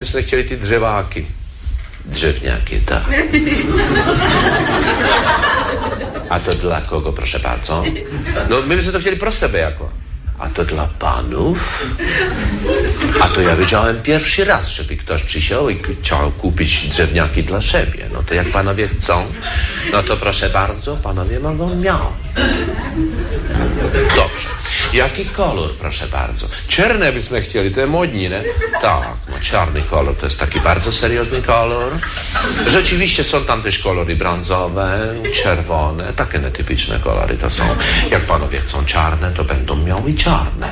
jsme chtěli ty dřeváky. Dřevňáky, tak. A to dla kogo, proszę bardzo? No, my byśmy to chcieli pro sebe jako. A to dla panów? A to ja wiedziałem pierwszy raz, żeby ktoś przyszedł i chciał kupić drzewniaki dla siebie. No to jak panowie chcą, no to proszę bardzo, panowie mogą mieć. Dobrze. Jaki kolor, proszę bardzo? Czarne byśmy chcieli, to jest modni, nie? Tak, no czarny kolor, to jest taki bardzo seriozny kolor. Rzeczywiście są tam też kolory brązowe, czerwone, takie netypiczne kolory to są. Jak panowie chcą czarne, to będą miały czarne.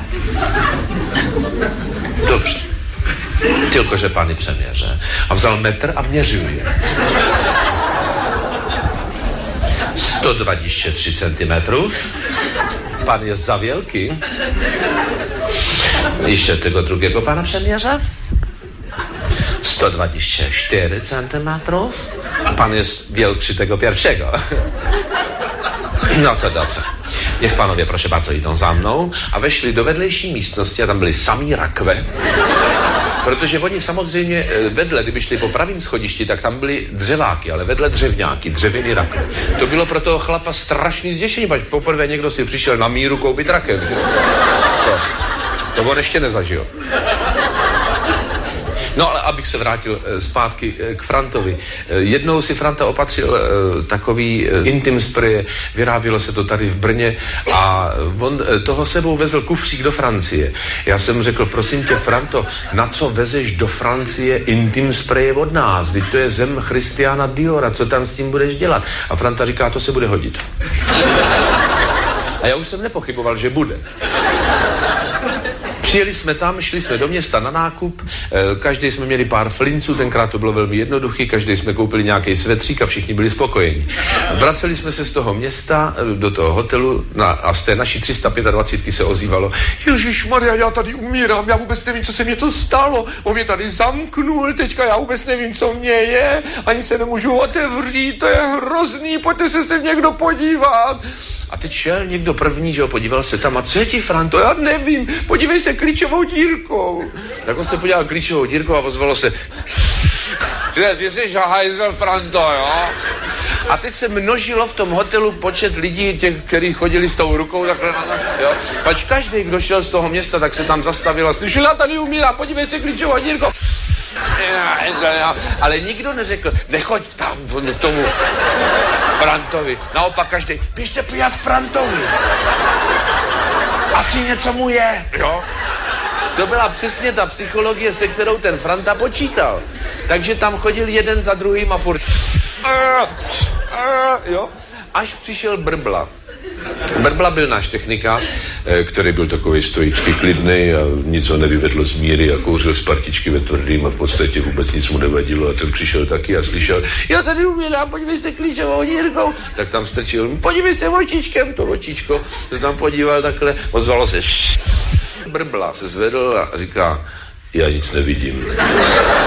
Dobrze. Tylko, że pani przemierzę. A wzal metr, a mierzył je. 123 centymetrów. Pan jest za wielki. Jeszcze tego drugiego pana przemierza. 124 centymetrów. Pan jest większy tego pierwszego. No to dobrze. Niech panowie, proszę bardzo, idą za mną, a weszli do vedlejší místnosti a tam byli sami rakve. Protože oni samozřejmě vedle, kdyby šli po pravým schodišti, tak tam byly dřeváky, ale vedle dřevňáky, dřevěný rakve. To bylo pro toho chlapa strašný zděšení, pač poprvé někdo si přišel na míru koupit rakev. To on ještě nezažil. No ale abych se vrátil zpátky k Frantovi. Jednou si Franta opatřil takový intim spray, vyrábělo se to tady v Brně a on toho sebou vezl kufřík do Francie. Já jsem řekl, prosím tě, Franto, na co vezeš do Francie intim spray od nás? Vždyť to je zem Christiana Diora, co tam s tím budeš dělat? A Franta říká, to se bude hodit. A já už jsem nepochyboval, že bude. Přijeli jsme tam, šli jsme do města na nákup, každý jsme měli pár flinců, tenkrát to bylo velmi jednoduchý, každý jsme koupili nějaký svetřík a všichni byli spokojení. Vraceli jsme se z toho města do toho hotelu a z té naší 325 se ozývalo: Ježišmarja, já tady umírám, já vůbec nevím, co se mě to stalo, on mě tady zamknul, teďka já vůbec nevím, co mě je, ani se nemůžu otevřít, to je hrozný, pojďte se sem někdo podívat. A teď šel někdo první, že ho, podíval se tam, a co je ti, Franto? Já nevím, podívej se klíčovou dírkou. Tak on se podíval klíčovou dírkou a ozvalo se: ty jsi hajzel, Franto, jo? A teď se množilo v tom hotelu počet lidí, těch, kteří chodili s tou rukou takhle, jo? Pač každý, kdo šel z toho města, tak se tam zastavil a slyšel: já tady umírám, podívej se klíčovou dírkou. Ale nikdo neřekl: nechoď tam k tomu Frantovi. Naopak každý: běžte pojat k Frantovi. Asi něco mu je, jo? To byla přesně ta psychologie, se kterou ten Franta počítal. Takže tam chodil jeden za druhým a furt jo? Až přišel Brbla. Brbla byl náš technika, který byl takový stoický, klidný a nic ho nevyvedlo z míry a kouřil z partičky ve tvrdým a v podstatě vůbec nic mu nevadilo a ten přišel taky a slyšel: já tady umírám, podívej se klíčovou dírkou. Tak tam strčil: podívej se očičkem, to očičko se tam podíval takhle, ozvalo se: Brbla se zvedl a říká: já nic nevidím.